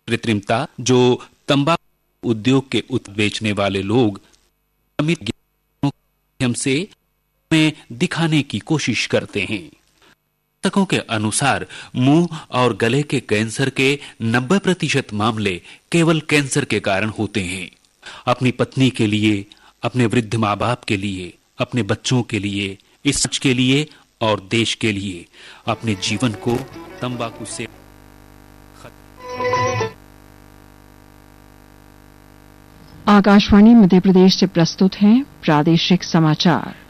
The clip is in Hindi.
कृत्रिमता जो तंबाकू उद्योग के बेचने वाले लोग माध्यम से में दिखाने की कोशिश करते हैं। चिकित्सकों के अनुसार मुंह और गले के कैंसर के 90% मामले केवल कैंसर के कारण होते हैं। अपनी पत्नी के लिए, अपने वृद्ध माँ बाप के लिए, अपने बच्चों के लिए, इस समाज के लिए और देश के लिए अपने जीवन को तंबाकू से आकाशवाणी मध्य प्रदेश से प्रस्तुत हैं प्रादेशिक समाचार।